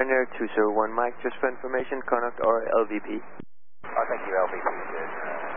Pioneer 201 Mike, just for information, contact or LVP. Thank you, LVP.